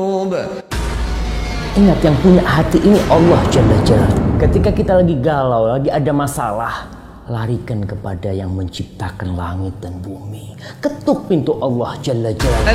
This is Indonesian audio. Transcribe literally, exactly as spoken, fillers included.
Ingat, yang punya hati ini Allah Jalla Jalla. Ketika kita lagi galau, lagi ada masalah, larikan kepada yang menciptakan langit dan bumi. Ketuk pintu Allah Jalla Jalla.